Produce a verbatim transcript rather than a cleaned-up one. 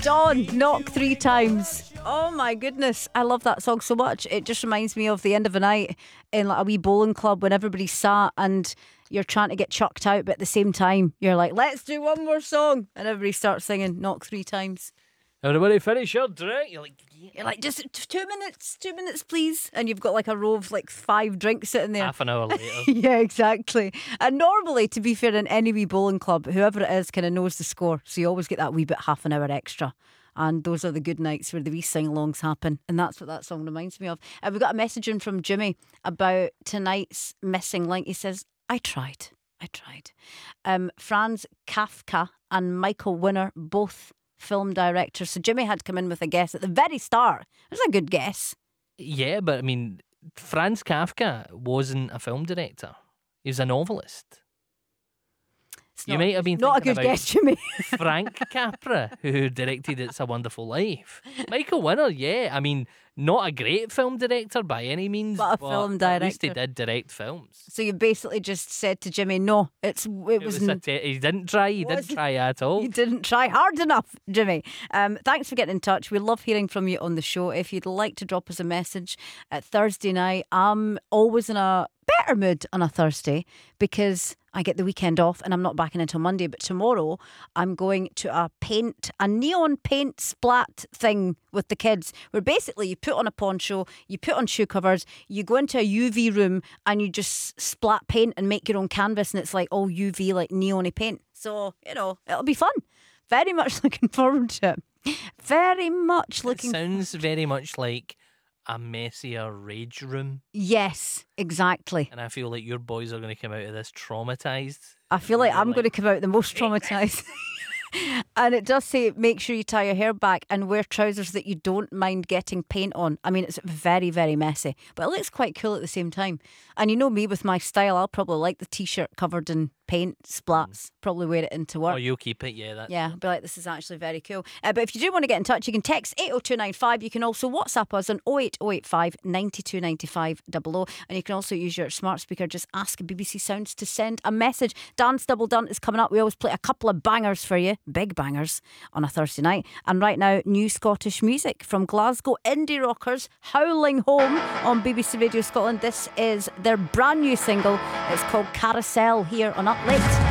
Dawn, Knock Three Times. Oh my goodness, I love that song so much. It just reminds me of the end of a night in like a wee bowling club when everybody's sat and you're trying to get chucked out, but at the same time you're like, let's do one more song, and everybody starts singing Knock Three Times. Everybody finish your drink. You're like, yeah. You're like, just t- two minutes, two minutes, please. And you've got like a row of like five drinks sitting there. Half an hour later. Yeah, exactly. And normally, to be fair, in any wee bowling club, whoever it is kind of knows the score. So you always get that wee bit half an hour extra. And those are the good nights where the wee sing-alongs happen. And that's what that song reminds me of. And we got a message in from Jimmy about tonight's missing link. He says, I tried. I tried. Um, Franz Kafka and Michael Winner, both film directors. So Jimmy had come in with a guess at the very start. It was a good guess. Yeah, but I mean, Franz Kafka wasn't a film director. He was a novelist. It's You not, might have been not a thinking good about guess, Jimmy. Frank Capra, who directed It's a Wonderful Life. Michael Winner, yeah. I mean, not a great film director by any means, But a film at least he director. did direct films. So you basically just said to Jimmy, no, it's it, It was, was a te- he didn't try. He didn't wasn't- try at all. you didn't try hard enough, Jimmy. Um, thanks for getting in touch. We love hearing from you on the show. If you'd like to drop us a message at Thursday night, I'm always in a better mood on a Thursday because I get the weekend off and I'm not back in until Monday. But tomorrow I'm going to a paint, a neon paint splat thing with the kids, where basically you put on a poncho, you put on shoe covers, you go into a U V room and you just splat paint and make your own canvas, and it's like all U V, like neon-y paint. So, you know, it'll be fun. Very much looking forward to it. Very much It looking. sounds very much like a messier rage room, Yes, exactly. and I feel like your boys are going to come out of this traumatized. I feel like You're I'm like, going to come out the most traumatised. And it does say make sure you tie your hair back and wear trousers that you don't mind getting paint on. I mean, it's very, very messy, but it looks quite cool at the same time. And you know me with my style, I'll probably like the t-shirt covered in paint splats, probably wear it into work. Oh, you'll keep it, yeah. That's Yeah, I'll be like, this is actually very cool. Uh, but if you do want to get in touch, you can text eight oh two nine five. You can also WhatsApp us on oh eight oh eight five nine two nine five double oh. And you can also use your smart speaker, just ask B B C Sounds to send a message. Dance Double Done is coming up. We always play a couple of bangers for you, big bangers, on a Thursday night. And right now, new Scottish music from Glasgow indie rockers Howling Home on B B C Radio Scotland. This is their brand new single. It's called Carousel, here on Up Late.